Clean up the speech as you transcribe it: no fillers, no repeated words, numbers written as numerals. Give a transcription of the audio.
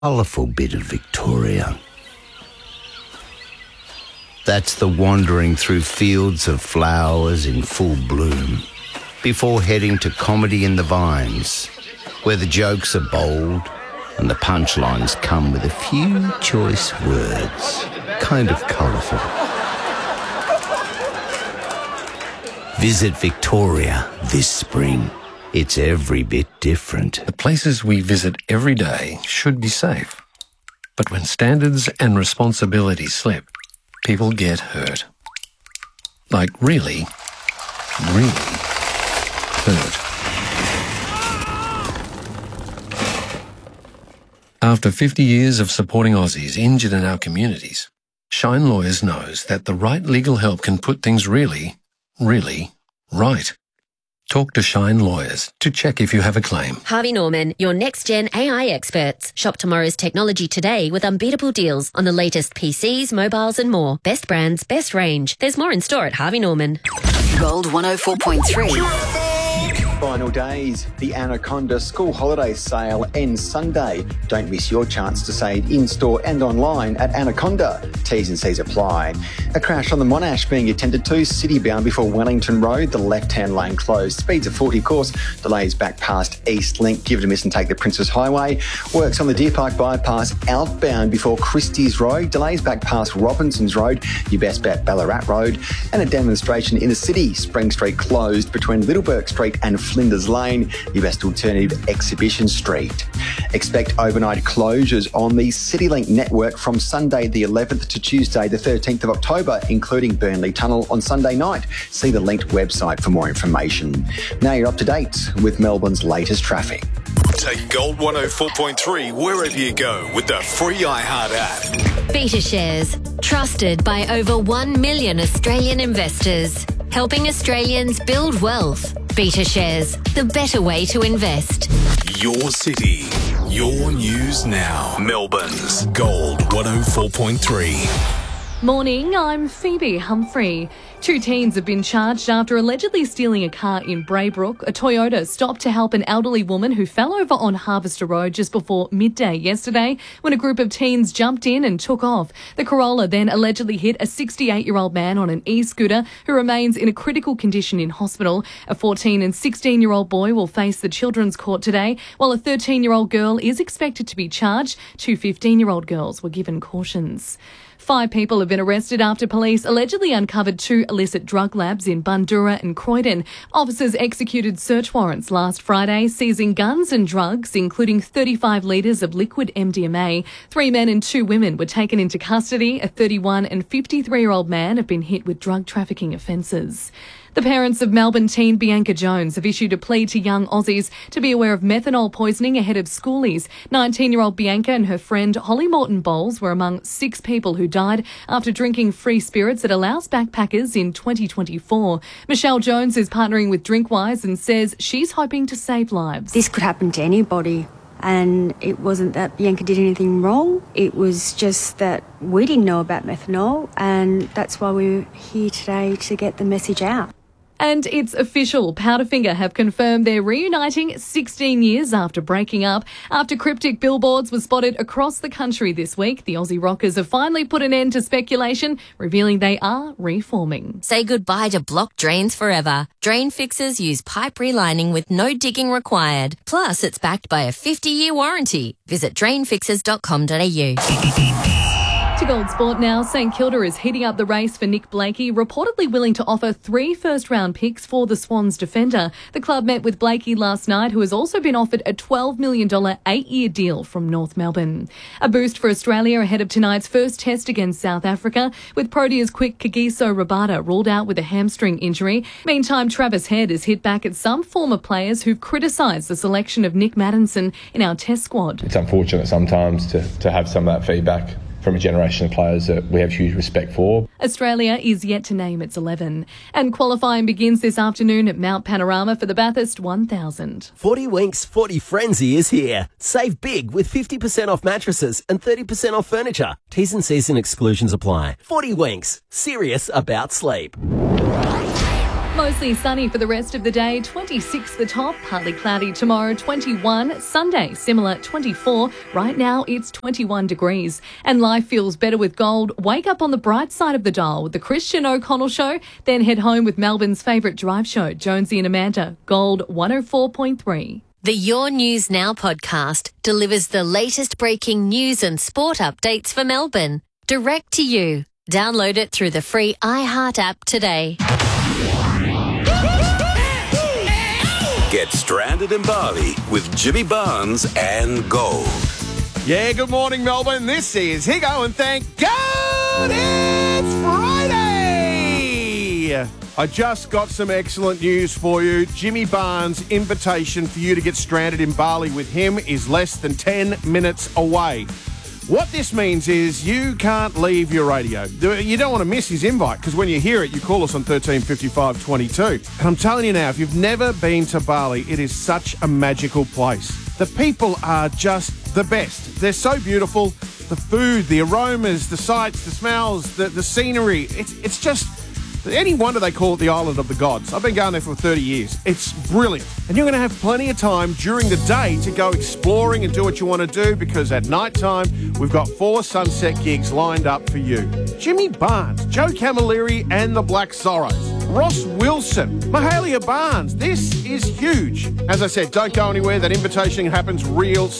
colourful bit of Victoria. That's the wandering through fields of flowers in full bloom, before heading to Comedy in the Vines, where the jokes are bold and the punchlines come with a few choice words, kind of colourful. Visit Victoria this spring. It's every bit different. The places we visit every day should be safe. But when standards and responsibility slip, people get hurt. Like really, really hurt. After 50 years of supporting Aussies injured in our communities, Shine Lawyers knows that the right legal help can put things really, really right. Talk to Shine Lawyers to check if you have a claim. Harvey Norman, your next-gen AI experts. Shop tomorrow's technology today with unbeatable deals on the latest PCs, mobiles and more. Best brands, best range. There's more in store at Harvey Norman. Gold 104.3. Final days. The Anaconda School Holiday Sale ends Sunday. Don't miss your chance to save in-store and online at Anaconda. T's and C's apply. A crash on the Monash being attended to, city-bound before Wellington Road. The left-hand lane closed. Speeds of 40 course. Delays back past East Link. Give it a miss and take the Princess Highway. Works on the Deer Park bypass outbound before Christie's Road. Delays back past Robinson's Road. Your best bet Ballarat Road. And a demonstration in the city. Spring Street closed between Littleburg Street and Flinders Lane, your best alternative Exhibition Street. Expect overnight closures on the CityLink network from Sunday the 11th to Tuesday the 13th of October, including Burnley Tunnel on Sunday night. See the linked website for more information. Now you're up to date with Melbourne's latest traffic. Take Gold 104.3 wherever you go with the free iHeart app. Beta Shares, trusted by over 1 million Australian investors, helping Australians build wealth. Beta Shares, the better way to invest. Your city, your news now. Melbourne's Gold 104.3. Morning, I'm Phoebe Humphrey. 2 teens have been charged after allegedly stealing a car in Braybrook. A Toyota stopped to help an elderly woman who fell over on Harvester Road just before midday yesterday when a group of teens jumped in and took off. The Corolla then allegedly hit a 68-year-old man on an e-scooter who remains in a critical condition in hospital. A 14 and 16-year-old boy will face the Children's Court today, while a 13-year-old girl is expected to be charged. 2 15-year-old girls were given cautions. 5 people have been arrested after police allegedly uncovered 2 illicit drug labs in Bundoora and Croydon. Officers executed search warrants last Friday, seizing guns and drugs, including 35 litres of liquid MDMA. 3 men and 2 women were taken into custody. A 31 and 53-year-old man have been hit with drug trafficking offences. The parents of Melbourne teen Bianca Jones have issued a plea to young Aussies to be aware of methanol poisoning ahead of schoolies. 19-year-old Bianca and her friend Holly Morton Bowles were among 6 people who died after drinking free spirits at Allows Backpackers in 2024. Michelle Jones is partnering with Drinkwise and says she's hoping to save lives. This could happen to anybody. And it wasn't that Bianca did anything wrong. It was just that we didn't know about methanol, and that's why we're here today to get the message out. And it's official. Powderfinger have confirmed they're reuniting 16 years after breaking up. After cryptic billboards were spotted across the country this week, the Aussie Rockers have finally put an end to speculation, revealing they are reforming. Say goodbye to blocked drains forever. Drain fixers use pipe relining with no digging required. Plus, it's backed by a 50-year warranty. Visit drainfixers.com.au. To Gold Sport now, St Kilda is heating up the race for Nick Blakey, reportedly willing to offer 3 first-round picks for the Swans defender. The club met with Blakey last night, who has also been offered a $12 million 8-year deal from North Melbourne. A boost for Australia ahead of tonight's first test against South Africa, with Proteas quick Kagiso Rabada ruled out with a hamstring injury. Meantime, Travis Head has hit back at some former players who've criticised the selection of Nick Maddinson in our test squad. It's unfortunate sometimes to have some of that feedback from a generation of players that we have huge respect for. Australia is yet to name its 11. And qualifying begins this afternoon at Mount Panorama for the Bathurst 1000. 40 Winks 40 Frenzy is here. Save big with 50% off mattresses and 30% off furniture. T's and C's and exclusions apply. 40 Winks. Serious about sleep. Mostly sunny for the rest of the day. 26 the top, partly cloudy tomorrow. 21 Sunday, similar 24. Right now it's 21 degrees. And life feels better with gold. Wake up on the bright side of the dial with the Christian O'Connell Show. Then head home with Melbourne's favourite drive show, Jonesy and Amanda. Gold 104.3. The Your News Now podcast delivers the latest breaking news and sport updates for Melbourne, direct to you. Download it through the free iHeart app today. Get stranded in Bali with Jimmy Barnes and Gold. Yeah, good morning, Melbourne. This is Higo, and thank God it's Friday! I just got some excellent news for you. Jimmy Barnes' invitation for you to get stranded in Bali with him is less than 10 minutes away. What this means is you can't leave your radio. You don't want to miss his invite, because when you hear it, you call us on 1355 22. And I'm telling you now, if you've never been to Bali, it is such a magical place. The people are just the best. They're so beautiful. The food, the aromas, the sights, the smells, the scenery. It's just... Any wonder they call it the Island of the Gods. I've been going there for 30 years. It's brilliant. And you're going to have plenty of time during the day to go exploring and do what you want to do, because at night time, we've got 4 sunset gigs lined up for you. Jimmy Barnes, Joe Camilleri and the Black Zorros, Ross Wilson, Mahalia Barnes. This is huge. As I said, don't go anywhere. That invitation happens real